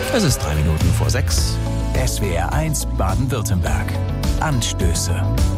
Es ist 6:03. SWR1 Baden-Württemberg. Anstöße.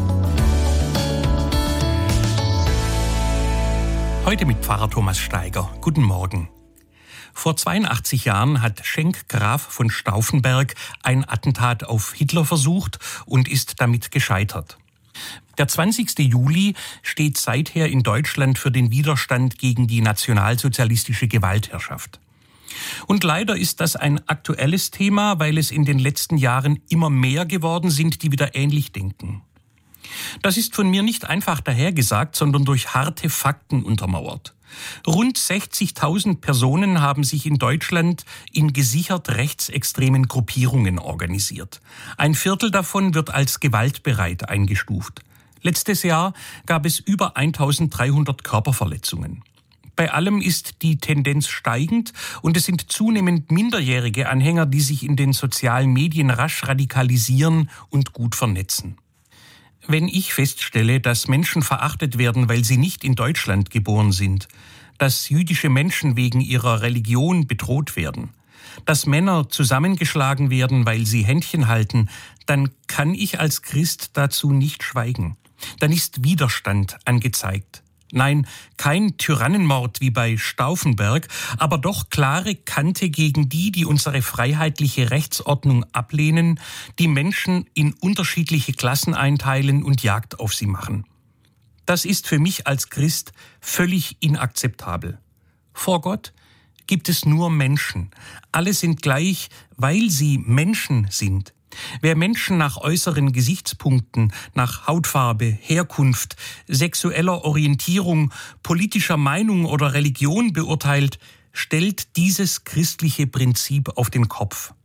Heute mit Pfarrer Thomas Steiger. Guten Morgen. Vor 82 Jahren hat Schenk Graf von Stauffenberg ein Attentat auf Hitler versucht und ist damit gescheitert. Der 20. Juli steht seither in Deutschland für den Widerstand gegen die nationalsozialistische Gewaltherrschaft. Und leider ist das ein aktuelles Thema, weil es in den letzten Jahren immer mehr geworden sind, die wieder ähnlich denken. Das ist von mir nicht einfach dahergesagt, sondern durch harte Fakten untermauert. Rund 60.000 Personen haben sich in Deutschland in gesichert rechtsextremen Gruppierungen organisiert. Ein Viertel davon wird als gewaltbereit eingestuft. Letztes Jahr gab es über 1.300 Körperverletzungen. Bei allem ist die Tendenz steigend und es sind zunehmend minderjährige Anhänger, die sich in den sozialen Medien rasch radikalisieren und gut vernetzen. Wenn ich feststelle, dass Menschen verachtet werden, weil sie nicht in Deutschland geboren sind, dass jüdische Menschen wegen ihrer Religion bedroht werden, dass Männer zusammengeschlagen werden, weil sie Händchen halten, dann kann ich als Christ dazu nicht schweigen. Dann ist Widerstand angezeigt. Nein, kein Tyrannenmord wie bei Stauffenberg, aber doch klare Kante gegen die unsere freiheitliche Rechtsordnung ablehnen, die Menschen in unterschiedliche Klassen einteilen und Jagd auf sie machen. Das ist für mich als Christ völlig inakzeptabel. Vor Gott gibt es nur Menschen. Alle sind gleich, weil sie Menschen sind. Wer Menschen nach äußeren Gesichtspunkten, nach Hautfarbe, Herkunft, sexueller Orientierung, politischer Meinung oder Religion beurteilt, stellt dieses christliche Prinzip auf den Kopf.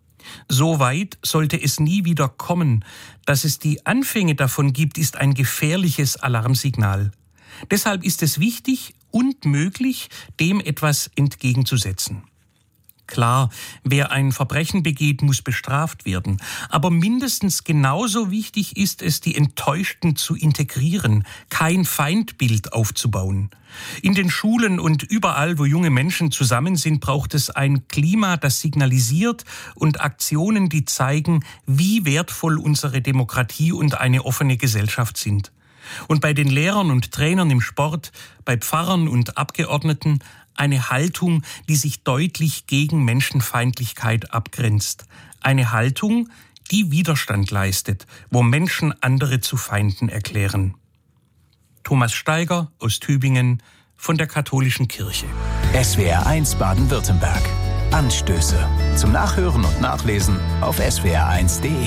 So weit sollte es nie wieder kommen. Dass es die Anfänge davon gibt, ist ein gefährliches Alarmsignal. Deshalb ist es wichtig und möglich, dem etwas entgegenzusetzen. Klar, wer ein Verbrechen begeht, muss bestraft werden. Aber mindestens genauso wichtig ist es, die Enttäuschten zu integrieren, kein Feindbild aufzubauen. In den Schulen und überall, wo junge Menschen zusammen sind, braucht es ein Klima, das signalisiert und Aktionen, die zeigen, wie wertvoll unsere Demokratie und eine offene Gesellschaft sind. Und bei den Lehrern und Trainern im Sport, bei Pfarrern und Abgeordneten eine Haltung, die sich deutlich gegen Menschenfeindlichkeit abgrenzt. Eine Haltung, die Widerstand leistet, wo Menschen andere zu Feinden erklären. Thomas Steiger aus Tübingen von der Katholischen Kirche. SWR1 Baden-Württemberg. Anstöße. Zum Nachhören und Nachlesen auf swr1.de.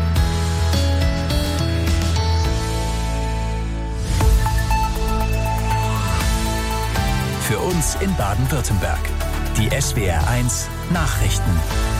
Für uns in Baden-Württemberg. Die SWR1 Nachrichten.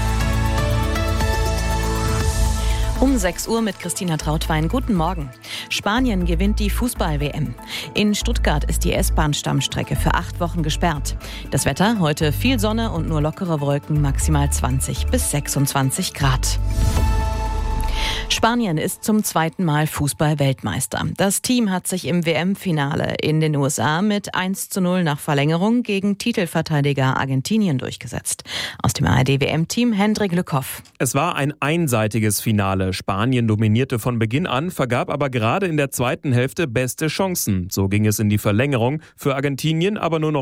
Um 6 Uhr mit Christina Trautwein. Guten Morgen. Spanien gewinnt die Fußball-WM. In Stuttgart ist die S-Bahn-Stammstrecke für 8 Wochen gesperrt. Das Wetter, heute viel Sonne und nur lockere Wolken, maximal 20 bis 26 Grad. Spanien ist zum 2. Mal Fußball-Weltmeister. Das Team hat sich im WM-Finale in den USA mit 1:0 nach Verlängerung gegen Titelverteidiger Argentinien durchgesetzt. Aus dem ARD-WM-Team Hendrik Lückhoff. Es war ein einseitiges Finale. Spanien dominierte von Beginn an, vergab aber gerade in der zweiten Hälfte beste Chancen. So ging es in die Verlängerung. Für Argentinien aber nur noch